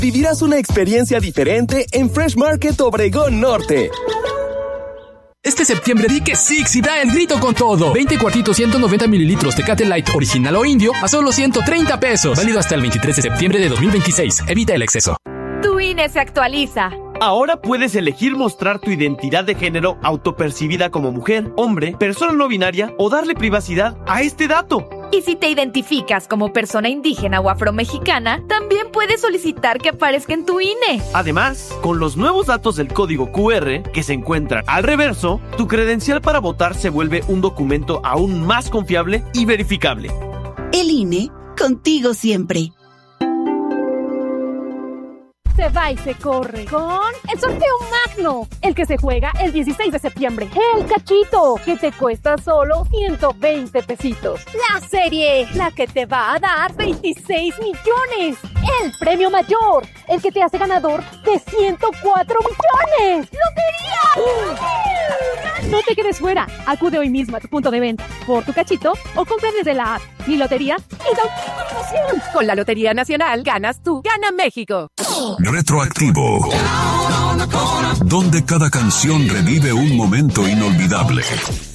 vivirás una experiencia diferente en Fresh Market Obregón Norte. Este septiembre di que Six y da el grito con todo. 20 cuartitos 190 mililitros Tecate Light original o indio a solo 130 pesos. Válido hasta el 23 de septiembre de 2026. Evita el exceso. Tu INE se actualiza. Ahora puedes elegir mostrar tu identidad de género autopercibida como mujer, hombre, persona no binaria o darle privacidad a este dato. Y si te identificas como persona indígena o afromexicana, también puedes solicitar que aparezca en tu INE. Además, con los nuevos datos del código QR que se encuentran al reverso, tu credencial para votar se vuelve un documento aún más confiable y verificable. El INE, contigo siempre. Se va y se corre con el sorteo magno, el que se juega el 16 de septiembre. El cachito, que te cuesta solo 120 pesitos. La serie, la que te va a dar 26 millones. El premio mayor, el que te hace ganador de 104 millones. ¡Lotería! No te quedes fuera. Acude hoy mismo a tu punto de venta por tu cachito o compra desde la app. Mi lotería y da. Con la Lotería Nacional ganas tú, gana México. Retroactivo, donde cada canción revive un momento inolvidable.